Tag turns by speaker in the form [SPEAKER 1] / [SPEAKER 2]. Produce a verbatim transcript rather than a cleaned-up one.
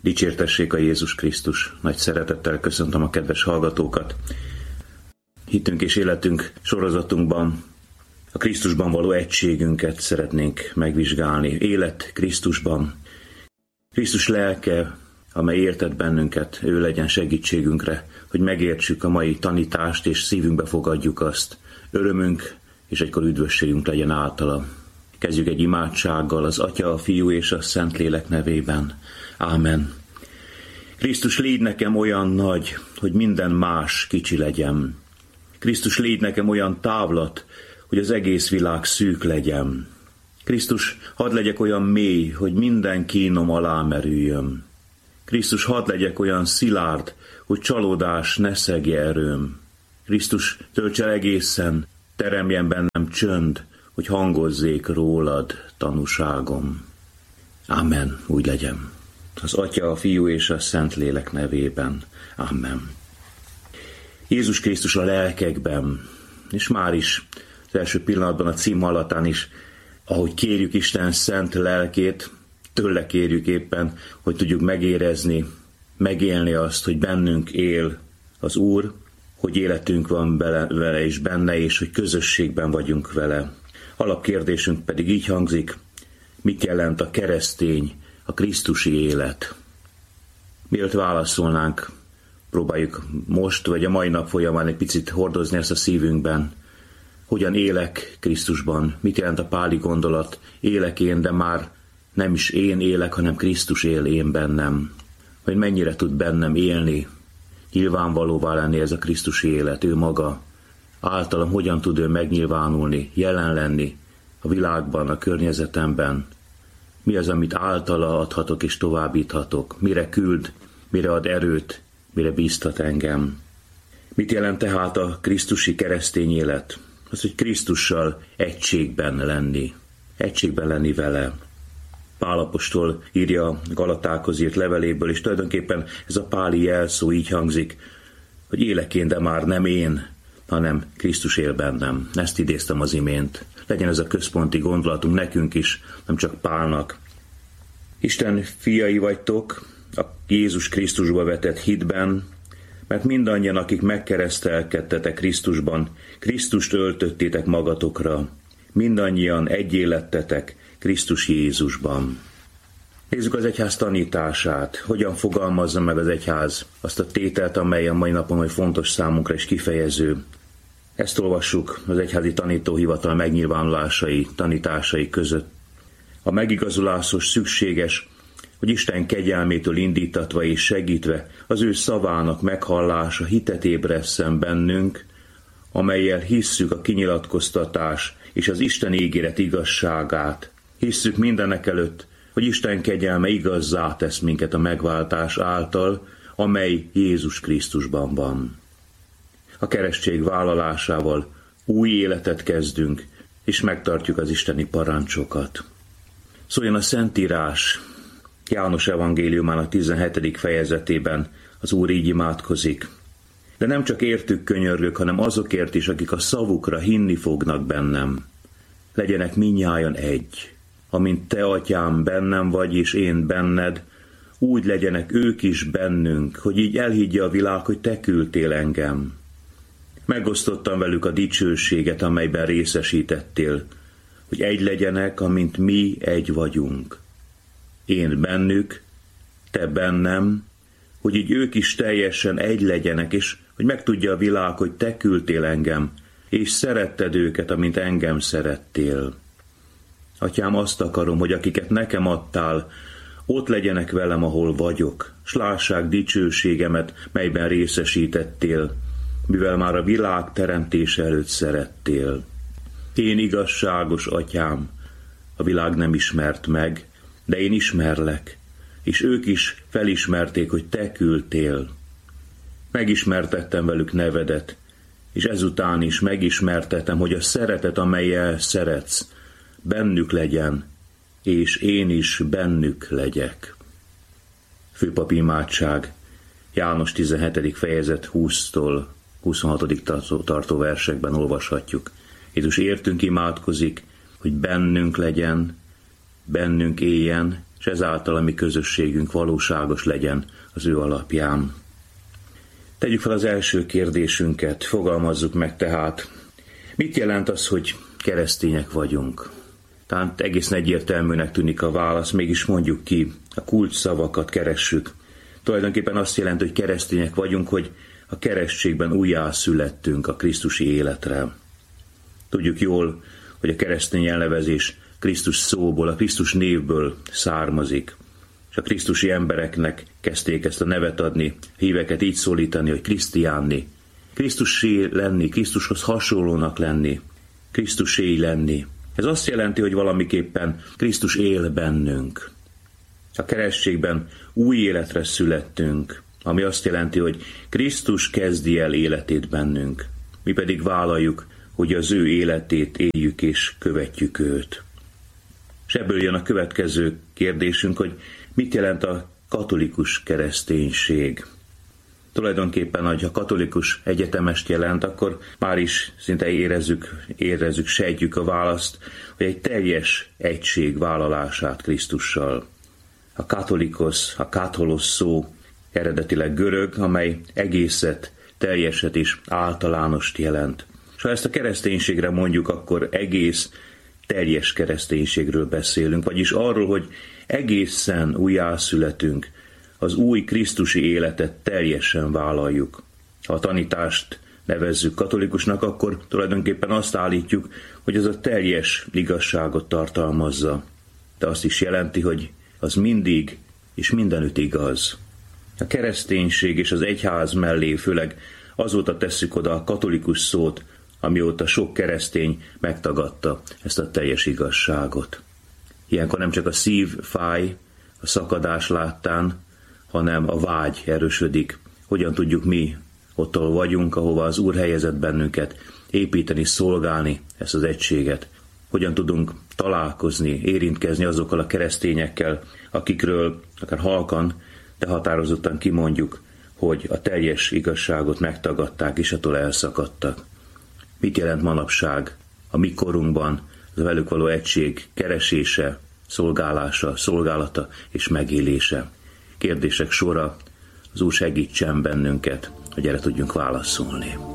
[SPEAKER 1] Dicsértessék a Jézus Krisztus. Nagy szeretettel köszöntöm a kedves hallgatókat. Hitünk és életünk sorozatunkban a Krisztusban való egységünket szeretnénk megvizsgálni. Élet Krisztusban. Krisztus lelke, amely értet bennünket, ő legyen segítségünkre, hogy megértsük a mai tanítást és szívünkbe fogadjuk azt. Örömünk és egykor üdvösségünk legyen általa. Kezdjük egy imádsággal az Atya, a Fiú és a Szentlélek nevében. Ámen. Krisztus, légy nekem olyan nagy, hogy minden más kicsi legyen. Krisztus, légy nekem olyan távlat, hogy az egész világ szűk legyen. Krisztus, hadd legyek olyan mély, hogy minden kínom alá merüljön. Krisztus, hadd legyek olyan szilárd, hogy csalódás ne szegje erőm. Krisztus, tölts el egészen, teremjen bennem csönd, hogy hangozzék rólad tanúságom. Ámen, úgy legyen. Az Atya, a Fiú és a Szentlélek nevében. Amen. Jézus Krisztus a lelkekben, és már is az első pillanatban a cím hallatán is, ahogy kérjük Isten szent lelkét, tőle kérjük éppen, hogy tudjuk megérezni, megélni azt, hogy bennünk él az Úr, hogy életünk van bele, vele és benne, és hogy közösségben vagyunk vele. Alapkérdésünk pedig így hangzik: mit jelent a keresztény, a krisztusi élet? Mielőtt válaszolnánk, próbáljuk most, vagy a mai nap folyamán egy picit hordozni ezt a szívünkben. Hogyan élek Krisztusban? Mit jelent a páli gondolat? Élek én, de már nem is én élek, hanem Krisztus él én bennem. Hogy mennyire tud bennem élni, nyilvánvalóvá lenni ez a krisztusi élet, ő maga. Általam hogyan tud ő megnyilvánulni, jelen lenni a világban, a környezetemben. Mi az, amit általa adhatok és továbbíthatok? Mire küld, mire ad erőt, mire bíztat engem? Mit jelent tehát a krisztusi keresztény élet? Az, hogy Krisztussal egységben lenni. Egységben lenni vele. Pál apostol írja a Galatákhoz írt leveléből, és tulajdonképpen ez a páli jelszó így hangzik, hogy élek én, de már nem én, hanem Krisztus él bennem. Ezt idéztem az imént. Legyen ez a központi gondolatunk nekünk is, nem csak Pálnak. Isten fiai vagytok a Jézus Krisztusba vetett hitben, mert mindannyian, akik megkeresztelkedtetek Krisztusban, Krisztust öltöttétek magatokra. Mindannyian egyé lettetek Krisztus Jézusban. Nézzük az egyház tanítását. Hogyan fogalmazza meg az egyház azt a tételt, amely a mai napon hogy fontos számunkra és kifejező. Ezt olvassuk az egyházi tanítóhivatal megnyilvánulásai, tanításai között. A megigazulásos szükséges, hogy Isten kegyelmétől indítatva és segítve az ő szavának meghallása hitet ébresszen bennünk, amellyel hisszük a kinyilatkoztatás és az Isten ígéret igazságát. Hisszük mindenekelőtt, hogy Isten kegyelme igazzá tesz minket a megváltás által, amely Jézus Krisztusban van. A keresztség vállalásával új életet kezdünk, és megtartjuk az isteni parancsokat. Szóljon a Szentírás. János evangéliumának tizenhetedik fejezetében az Úr így imádkozik. De nem csak értük könyörgök, hanem azokért is, akik a szavukra hinni fognak bennem. Legyenek mindnyájan egy. Amint te, atyám, bennem vagy, és én benned, úgy legyenek ők is bennünk, hogy így elhiggye a világ, hogy te küldtél engem. Megosztottam velük a dicsőséget, amelyben részesítettél, hogy egy legyenek, amint mi egy vagyunk. Én bennük, te bennem, hogy így ők is teljesen egy legyenek, és hogy megtudja a világ, hogy te küldtél engem, és szeretted őket, amint engem szerettél. Atyám, azt akarom, hogy akiket nekem adtál, ott legyenek velem, ahol vagyok, s lássák dicsőségemet, melyben részesítettél, mivel már a világ teremtése előtt szerettél. Én igazságos atyám, a világ nem ismert meg, de én ismerlek, és ők is felismerték, hogy te küldtél. Megismertettem velük nevedet, és ezután is megismertetem, hogy a szeretet, amellyel szeretsz, bennük legyen, és én is bennük legyek. Főpapi imádság, János tizenhetedik fejezet húsztól huszonhatodik tartó versekben olvashatjuk. Jézus értünk imádkozik, hogy bennünk legyen, bennünk éljen, és ezáltal a mi közösségünk valóságos legyen az ő alapján. Tegyük fel az első kérdésünket, fogalmazzuk meg tehát, mit jelent az, hogy keresztények vagyunk? Talán egészen egyértelműnek tűnik a válasz, mégis mondjuk ki, a kulcs szavakat keressük. Tulajdonképpen azt jelenti, hogy keresztények vagyunk, hogy a keresztségben újjászülettünk a krisztusi életre. Tudjuk jól, hogy a keresztény elnevezés Krisztus szóból, a Krisztus névből származik, és a krisztusi embereknek kezdték ezt a nevet adni, híveket így szólítani, hogy krisztiánni. Krisztussé lenni, Krisztushoz hasonlónak lenni, Krisztusé lenni. Ez azt jelenti, hogy valamiképpen Krisztus él bennünk. A keresztségben új életre születtünk, ami azt jelenti, hogy Krisztus kezdi el életét bennünk. Mi pedig vállaljuk, hogy az ő életét éljük és követjük őt. És ebből jön a következő kérdésünk, hogy mit jelent a katolikus kereszténység. Tulajdonképpen, ha a katolikus egyetemest jelent, akkor már is szinte érezzük, érezzük, sejtjük a választ, hogy egy teljes egység vállalását Krisztussal. A katolikosz, a katholos szó eredetileg görög, amely egészet, teljeset és általánost jelent. És ha ezt a kereszténységre mondjuk, akkor egész, teljes kereszténységről beszélünk, vagyis arról, hogy egészen újjászületünk, az új krisztusi életet teljesen vállaljuk. Ha a tanítást nevezzük katolikusnak, akkor tulajdonképpen azt állítjuk, hogy ez a teljes igazságot tartalmazza. De azt is jelenti, hogy az mindig és mindenütt igaz. A kereszténység és az egyház mellé főleg azóta tesszük oda a katolikus szót, amióta sok keresztény megtagadta ezt a teljes igazságot. Ilyenkor nem csak a szív fáj, a szakadás láttán, hanem a vágy erősödik. Hogyan tudjuk mi, ott, ahol vagyunk, ahova az Úr helyezett bennünket, építeni, szolgálni ezt az egységet. Hogyan tudunk találkozni, érintkezni azokkal a keresztényekkel, akikről akár halkan, de határozottan kimondjuk, hogy a teljes igazságot megtagadták és attól elszakadtak. Mit jelent manapság a mi korunkban az velük való egység keresése, szolgálása, szolgálata és megélése? Kérdések sora, az Úr segítsen bennünket, hogy erre tudjunk válaszolni.